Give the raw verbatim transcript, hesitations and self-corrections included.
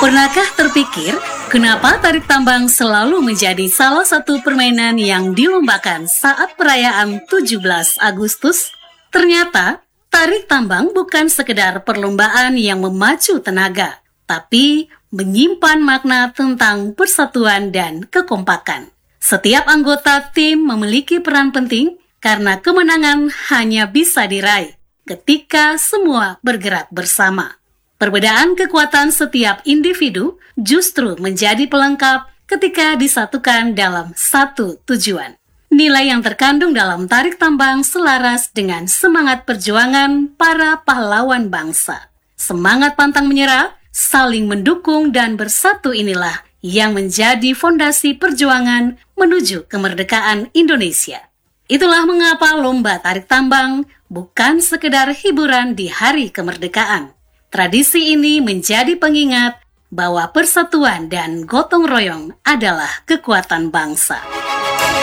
Pernahkah terpikir kenapa tarik tambang selalu menjadi salah satu permainan yang dilombakan saat perayaan tujuh belas Agustus? Ternyata, tarik tambang bukan sekedar perlombaan yang memacu tenaga, tapi menyimpan makna tentang persatuan dan kekompakan. Setiap anggota tim memiliki peran penting karena kemenangan hanya bisa diraih ketika semua bergerak bersama. Perbedaan kekuatan setiap individu justru menjadi pelengkap ketika disatukan dalam satu tujuan. Nilai yang terkandung dalam tarik tambang selaras dengan semangat perjuangan para pahlawan bangsa. Semangat pantang menyerah, saling mendukung dan bersatu inilah yang menjadi fondasi perjuangan menuju kemerdekaan Indonesia. Itulah mengapa lomba tarik tambang bukan sekedar hiburan di hari kemerdekaan. Tradisi ini menjadi pengingat bahwa persatuan dan gotong royong adalah kekuatan bangsa.